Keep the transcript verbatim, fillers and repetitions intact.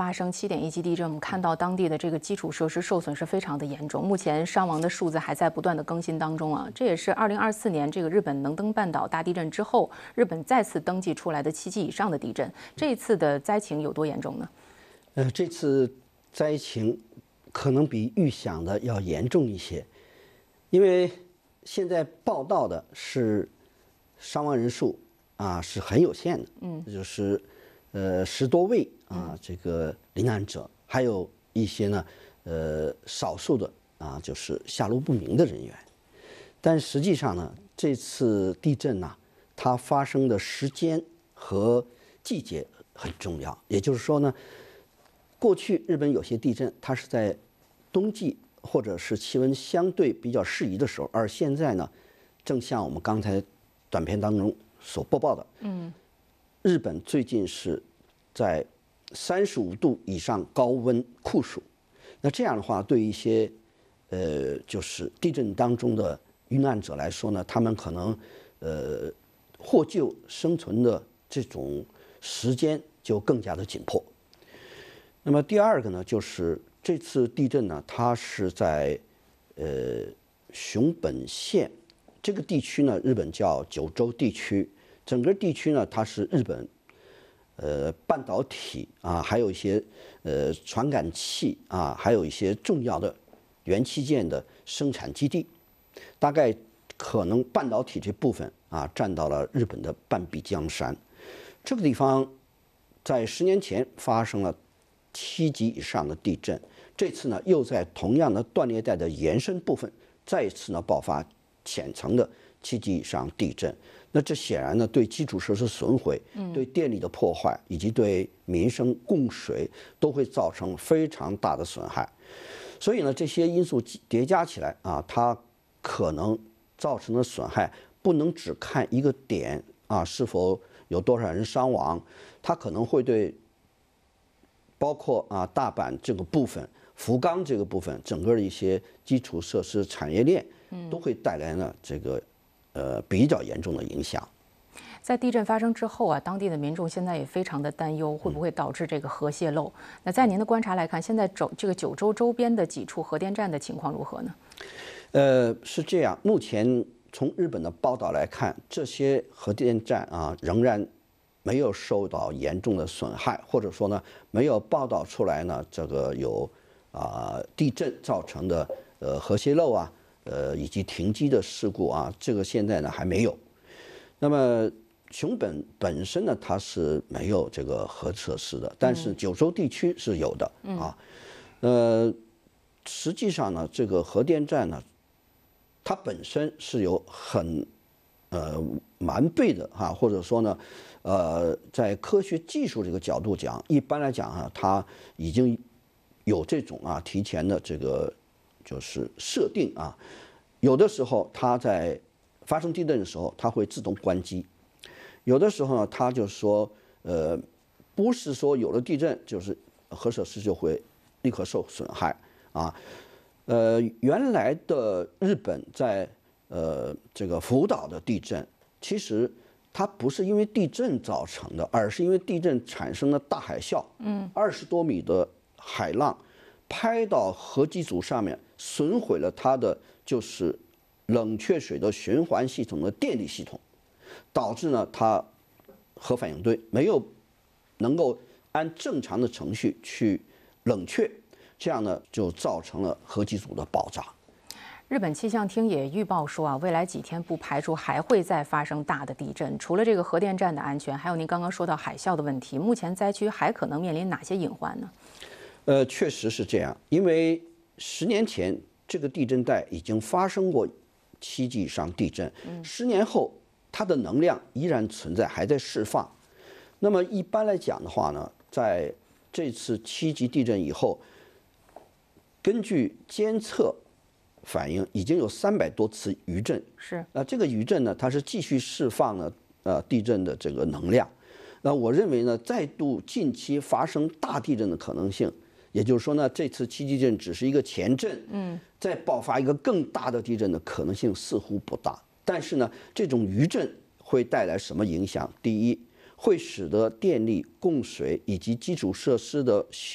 发生七点一级地震，我们看到当地的这个基础设施受损是非常的严重，目前伤亡的数字还在不断的更新当中啊。这也是二零二四年这个日本能登半岛大地震之后，日本再次登记出来的七级以上的地震。这一次的灾情有多严重呢？ 呃，这次灾情可能比预想的要严重一些，因为现在报道的是伤亡人数啊是很有限的，嗯，就是呃十多位啊这个罹难者，还有一些呢呃少数的啊就是下落不明的人员。但实际上呢，这次地震呢，它发生的时间和季节很重要，也就是说呢，过去日本有些地震它是在冬季或者是气温相对比较适宜的时候，而现在呢，正像我们刚才短片当中所播报的，嗯，日本最近是在三十五度以上高温酷暑，那这样的话，对一些呃就是地震当中的遇难者来说呢，他们可能呃获救生存的这种时间就更加的紧迫。那么第二个呢，就是这次地震呢，它是在呃熊本县这个地区呢，日本叫九州地区，整个地区呢，它是日本呃半导体啊，还有一些呃传感器啊，还有一些重要的元器件的生产基地，大概可能半导体这部分啊，占到了日本的半壁江山。这个地方在十年前发生了七级以上的地震，这次呢又在同样的断裂带的延伸部分再一次呢爆发浅层的七级以上地震。那这显然呢对基础设施损毁、对电力的破坏以及对民生供水都会造成非常大的损害。所以呢这些因素叠加起来啊，它可能造成的损害不能只看一个点啊，是否有多少人伤亡，它可能会对包括啊大阪这个部分、福冈这个部分，整个的一些基础设施产业链，都会带来呢这个呃比较严重的影响。 在地震发生之后啊，当地的民众现在也非常的担忧，会不会导致这个核泄漏？那在您的观察来看，现在九这个九州周边的几处核电站的情况如何呢？ 呃，是这样，目前从日本的报道来看，这些核电站啊仍然没有受到严重的损害，或者说呢，没有报道出来呢，这个有啊、呃、地震造成的呃核泄漏啊，呃以及停机的事故啊，这个现在呢还没有。那么熊本本身呢，它是没有这个核设施的，但是九州地区是有的啊。呃，实际上呢，这个核电站呢，它本身是有很呃完备的哈，或者说呢，呃，在科学技术这个角度讲，一般来讲啊，它已经有这种啊提前的这个就是设定啊，有的时候它在发生地震的时候，它会自动关机；有的时候呢，它就是说，呃，不是说有了地震就是核设施就会立刻受损害啊。呃，原来的日本在呃这个福岛的地震，其实它不是因为地震造成的，而是因为地震产生了大海啸，嗯，二十多米的海浪拍到核机组上面，损毁了它的就是冷却水的循环系统的电力系统，导致呢它核反应堆没有能够按正常的程序去冷却。这样呢，就造成了核机组的爆炸。 日本气象厅也预报说啊，未来几天不排除还会再发生大的地震。除了这个核电站的安全，还有您刚刚说到海啸的问题，目前灾区还可能面临哪些隐患呢？ 呃，确实是这样，因为十年前这个地震带已经发生过七级以上地震，十年后它的能量依然存在，还在释放。那么一般来讲的话呢，在这次七级地震以后，根据监测反映，已经有三百多次余震。 是， 那这个余震呢，它是继续释放了呃地震的这个能量。那我认为呢，再度近期发生大地震的可能性，也就是说呢，这次七级地震只是一个前震，嗯，再爆发一个更大的地震的可能性似乎不大。但是呢，这种余震会带来什么影响？第一，会使得电力供水以及基础设施的